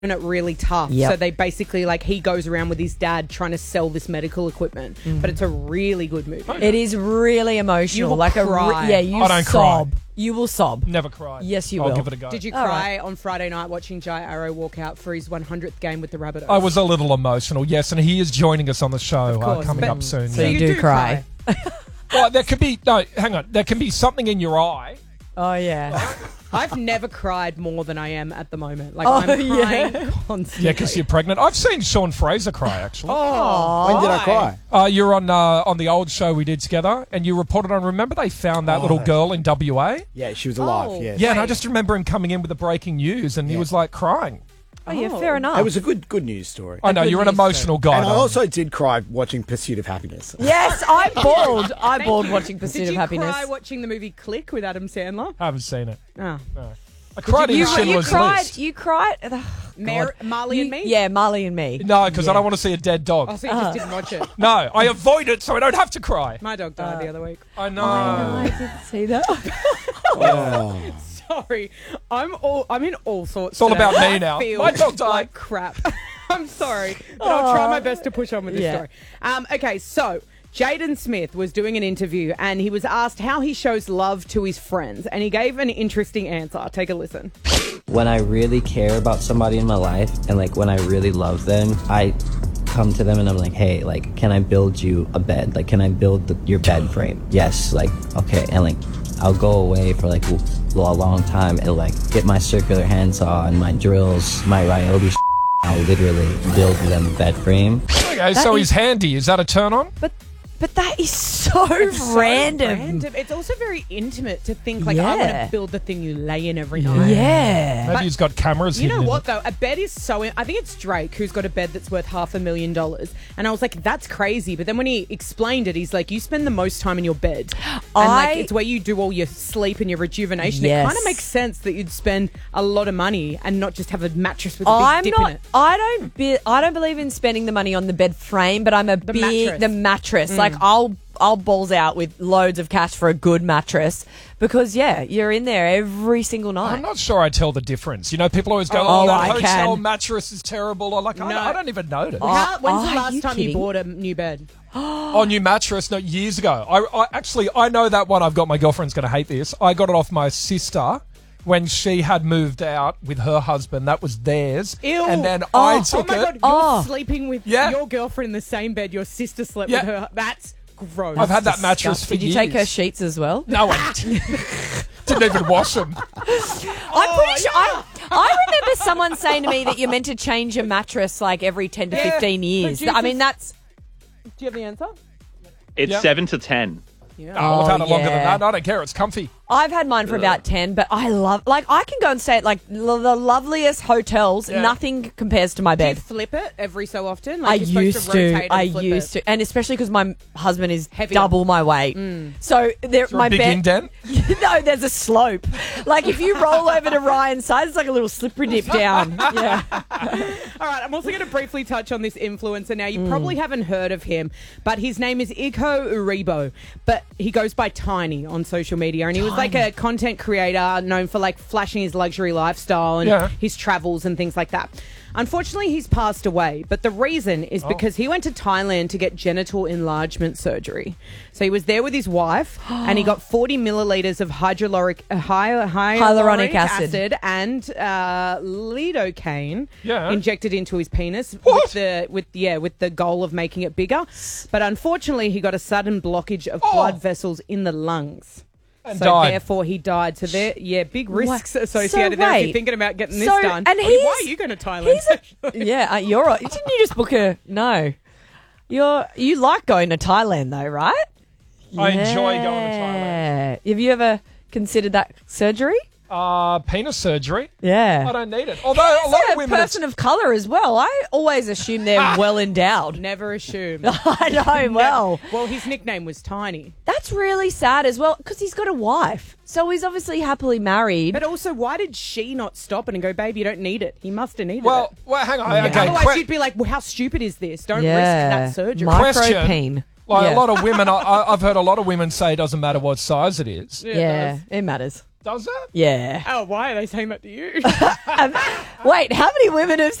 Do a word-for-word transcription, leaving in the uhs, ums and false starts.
it really tough. Yep. So they basically, like, he goes around with his dad trying to sell this medical equipment. Mm. But it's a really good movie. It is really emotional. You will like a cry. re- yeah, you I don't sob. cry. You will sob. Never cry. Yes, you I'll will. give it a go. Did you All cry right. on Friday night watching Jai Arrow walk out for his one hundredth game with the Rabbitohs? I was a little emotional, yes, and he is joining us on the show uh, course, coming but- up soon. So yeah. you you do do cry. Well, there can be no. Hang on, there can be something in your eye. Oh, yeah. I've never cried more than I am at the moment. Like, Oh, I'm crying yeah. constantly. Yeah, because you're pregnant. I've seen Sean Fraser cry actually. Oh, When did I why? cry? Uh, you're on uh, on the old show we did together, and you reported on. Remember they found that Oh, little that's- girl in W A. Yeah, she was alive. Oh. yes. Yeah, and I Right. just remember him coming in with the breaking news, and he Yeah. was like crying. Oh, yeah, Oh. fair enough. It was a good good news story. I know good you're an news, emotional guy. and I though. also did cry watching Pursuit of Happiness. Yes, I bawled. I Thank bawled you. watching Pursuit Did of you Happiness. cry watching the movie Click with Adam Sandler? I haven't seen it. Oh. No. I cried in you, you Schindler's cried. List. You cried. Ugh, Mar- God. Marley You- and Me? Yeah, Marley and Me. No, because I Yeah. don't want to see a dead dog. Oh, so you just didn't watch it. No, I avoid it so I don't have to cry. My dog died the other week. I know. I did see that. Oh. Sorry, I'm all I'm in all sorts. It's all today. about me I now. feel My dog died. like crap. I'm sorry, but I'll try my best to push on with this Yeah. story. Um, okay, so Jaden Smith was doing an interview and he was asked how he shows love to his friends, and he gave an interesting answer. Take a listen. When I really care about somebody in my life and like when I really love them, I come to them and I'm like, hey, like, can I build you a bed? Like, can I build the, your bed frame? Yes, like, okay. And like, I'll go away for like a long time and like get my circular handsaw and my drills, my Ryobi. I'll literally build them a bed frame. Okay, so is- he's handy. Is that a turn on? But but that is so So random. random. It's also very intimate to think like I want Yeah. to build the thing you lay in every night. Yeah. Maybe he's got cameras You hidden know in what it. though? A bed is so. I think it's Drake who's got a bed that's worth half a million dollars, and I was like, "That's crazy." But then when he explained it, he's like, "You spend the most time in your bed, and I- like it's where you do all your sleep and your rejuvenation." It Yes. kind of makes sense that you'd spend a lot of money and not just have a mattress with a big I'm dip in not. it. I don't. Be, I don't believe in spending the money on the bed frame, but I'm a big mattress. the mattress. Like I'll I'll balls out with loads of cash for a good mattress because yeah, you're in there every single night. I'm not sure I tell the difference. You know, people always go, Oh, oh, that I hotel can. mattress is terrible. I'm like, I, No. I don't even notice. How, when's oh, the are last you time kidding? you bought a new bed? Oh, new mattress? No, years ago. I, I actually, I know that one. I've got, my girlfriend's going to hate this. I got it off my sister when she had moved out with her husband. That was theirs. Ew. And then Oh. I Oh took my it. god, you're Oh. sleeping with Yeah. your girlfriend in the same bed your sister slept Yeah. with her. That's gross. I've had that mattress for Did you years. take her sheets as well? No, I didn't. Didn't even wash them. I'm pretty sure. I, I remember someone saying to me that you're meant to change your mattress like every ten to Yeah. fifteen years. Producers- I mean, that's. Do you have the answer? It's Yeah. seven to ten. Yeah. Oh, I've had it longer than yeah. that. I don't care. It's comfy. I've had mine for about ten, but I love. Like, I can go and stay at like l- the loveliest hotels. Yeah. Nothing compares to my Do you bed. flip it every so often? I Like you're supposed used to. to. rotate and I flip used it. to, and especially because my husband is Heavier. double my weight. So there, Is there my a big bed. indent? No, there's a slope. Like if you roll over to Ryan's side, it's like a little slippery dip down. Yeah. All right, I'm also going to briefly touch on this influencer now. You Mm. probably haven't heard of him, but his name is Iko Uribo, but he goes by Tiny on social media, and he was like a content creator known for like flashing his luxury lifestyle and Yeah. his travels and things like that. Unfortunately, he's passed away, but the reason is because he went to Thailand to get genital enlargement surgery. So he was there with his wife, and he got forty milliliters of hydroloric, uh, hy- hyaluronic Hyaluronic acid. acid and uh, lidocaine Yeah. injected into his penis What? with the with yeah with the goal of making it bigger. But unfortunately, he got a sudden blockage of Oh. blood vessels in the lungs. And so died. therefore he died. So there, yeah, big risks What? associated So there if wait. you're thinking about getting this So- done. and I mean, why he's- are you going to Thailand? He's a, yeah, uh, you're right. Didn't you just book a no? You're you like going to Thailand though, right? I enjoy going to Yeah. Have you ever considered that surgery? Uh, penis surgery. Yeah. I don't need it. Although a lot He's of a women. person of colour as well. I always assume they're well endowed. Never assume. I know, well. Well, his nickname was Tiny. That's really sad as well because he's got a wife. So he's obviously happily married. But also, why did she not stop it and go, babe, you don't need it? He must have needed well, it. well, hang on. Okay, Otherwise, que- she'd be like, well, how stupid is this? Don't yeah. risk that surgery. Question. Micropene. like yeah. a lot of women, I, I- I've heard a lot of women say it doesn't matter what size it is. Yeah, it matters. Does it? Yeah. Oh, why are they saying that to you? Um, wait, how many women have